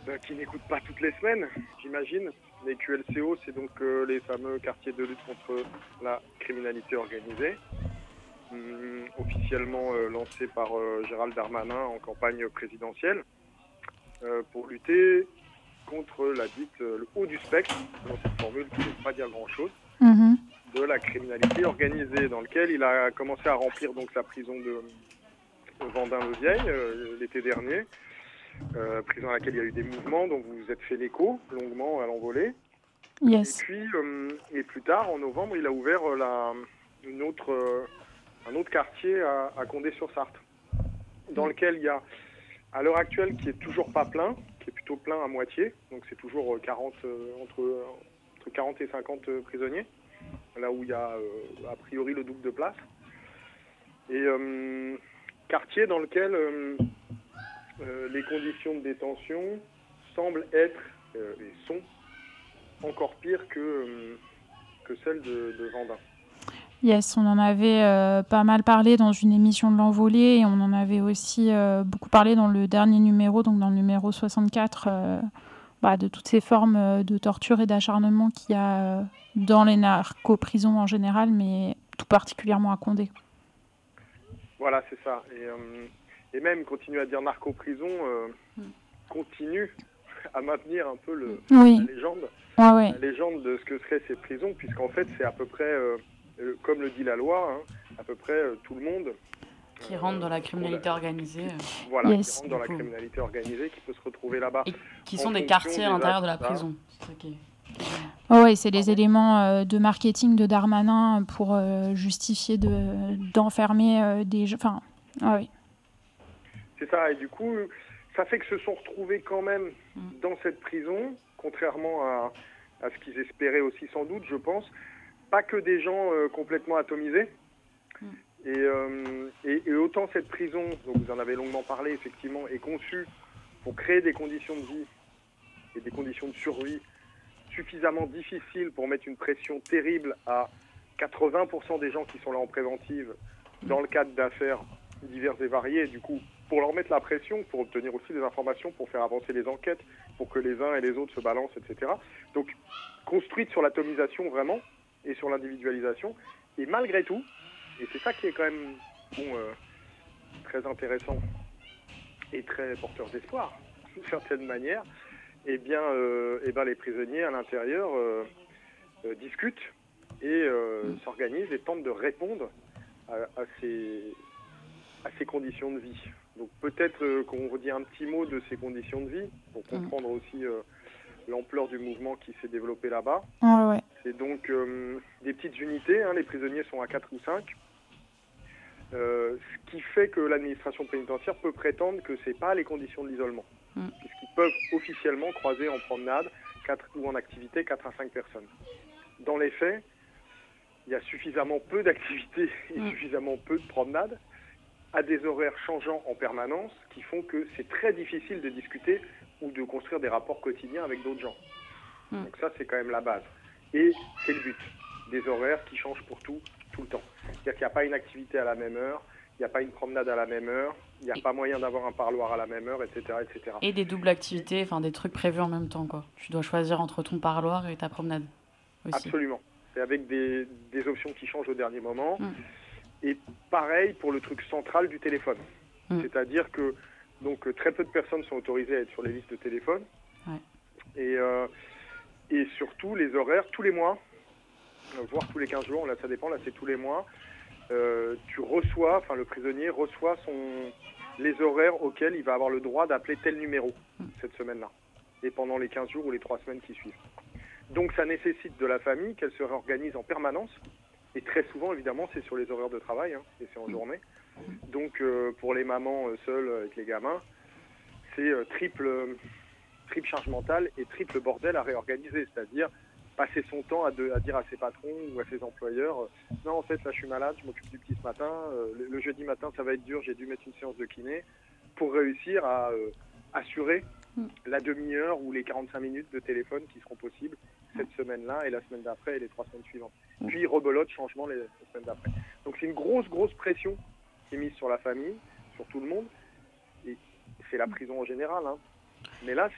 qui n'écoutent pas toutes les semaines, j'imagine. Les QLCO, c'est donc les fameux quartiers de lutte contre la criminalité organisée, officiellement lancés par Gérald Darmanin en campagne présidentielle, pour lutter contre la dite le haut du spectre, dans cette formule qui ne veut pas dire grand-chose, de la criminalité organisée, dans lequel il a commencé à remplir donc sa prison de Vendin-le-Vieil l'été dernier, prison à laquelle il y a eu des mouvements dont vous vous êtes fait l'écho longuement à l'envolée. Yes. Et puis, et plus tard, en novembre, il a ouvert un autre quartier à Condé-sur-Sarthe, dans lequel il y a, à l'heure actuelle, qui est toujours pas plein, qui est plutôt plein à moitié, donc c'est toujours entre 40 et 50 prisonniers, là où il y a a priori le double de place. Et quartier dans lequel les conditions de détention semblent être et sont encore pires que celles de Vendin. Yes, on en avait pas mal parlé dans une émission de l'Envolée et on en avait aussi beaucoup parlé dans le dernier numéro, donc dans le numéro 64, de toutes ces formes de torture et d'acharnement qu'il y a dans les narco-prisons en général, mais tout particulièrement à Condé. Voilà, c'est ça. Et même continuer à dire narco-prison continue à maintenir un peu la légende. Ouais. La légende de ce que seraient ces prisons, puisqu'en fait, c'est à peu près, comme le dit la loi, à peu près tout le monde qui rentre dans la criminalité organisée. Voilà, qui rentre dans la criminalité organisée, qui peut se retrouver là-bas. Et qui sont des quartiers à l'intérieur de la prison. C'est les éléments de marketing de Darmanin pour justifier d'enfermer des gens. Enfin, oui. C'est ça, et du coup, ça fait que se sont retrouvés quand même dans cette prison, contrairement à ce qu'ils espéraient aussi sans doute, je pense, pas que des gens complètement atomisés. Et autant cette prison, dont vous en avez longuement parlé, effectivement, est conçue pour créer des conditions de vie et des conditions de survie suffisamment difficiles pour mettre une pression terrible à 80% des gens qui sont là en préventive dans le cadre d'affaires diverses et variées, et du coup, pour leur mettre la pression, pour obtenir aussi des informations, pour faire avancer les enquêtes, pour que les uns et les autres se balancent, etc. Donc, construite sur l'atomisation vraiment, et sur l'individualisation, et malgré tout, et c'est ça qui est quand même très intéressant et très porteur d'espoir, d'une certaine manière, les prisonniers à l'intérieur discutent et s'organisent et tentent de répondre à ces conditions de vie. Donc peut-être qu'on redit un petit mot de ces conditions de vie pour comprendre aussi l'ampleur du mouvement qui s'est développé là-bas. Ouais. C'est donc des petites unités, les prisonniers sont à 4 ou 5. Ce qui fait que l'administration pénitentiaire peut prétendre que ce n'est pas les conditions de l'isolement, puisqu'ils peuvent officiellement croiser en promenade ou en activité 4 à 5 personnes. Dans les faits, il y a suffisamment peu d'activités et suffisamment peu de promenades à des horaires changeants en permanence qui font que c'est très difficile de discuter ou de construire des rapports quotidiens avec d'autres gens. Donc ça, c'est quand même la base. Et c'est le but, des horaires qui changent pour tout le temps. C'est-à-dire qu'il n'y a pas une activité à la même heure, il n'y a pas une promenade à la même heure, il n'y a pas moyen d'avoir un parloir à la même heure, etc. etc. Et des doubles activités, enfin des trucs prévus en même temps, quoi. Tu dois choisir entre ton parloir et ta promenade aussi. Absolument. C'est avec des options qui changent au dernier moment. Et pareil pour le truc central du téléphone. C'est-à-dire que donc, très peu de personnes sont autorisées à être sur les listes de téléphone. Ouais. Et surtout, les horaires, tous les mois, voire tous les 15 jours, là ça dépend, là c'est tous les mois, le prisonnier reçoit les horaires auxquels il va avoir le droit d'appeler tel numéro cette semaine-là, et pendant les 15 jours ou les 3 semaines qui suivent. Donc ça nécessite de la famille qu'elle se réorganise en permanence, et très souvent évidemment c'est sur les horaires de travail, et c'est en journée. Donc pour les mamans seules avec les gamins, c'est triple charge mentale et triple bordel à réorganiser, c'est-à-dire passer son temps à dire à ses patrons ou à ses employeurs non en fait là je suis malade, je m'occupe du petit ce matin, le jeudi matin ça va être dur, j'ai dû mettre une séance de kiné, pour réussir à assurer la demi-heure ou les 45 minutes de téléphone qui seront possibles cette semaine-là et la semaine d'après et les 3 semaines suivantes. Puis rebelote, changement les semaines d'après. Donc c'est une grosse pression qui est mise sur la famille, sur tout le monde, et c'est la prison en général, mais là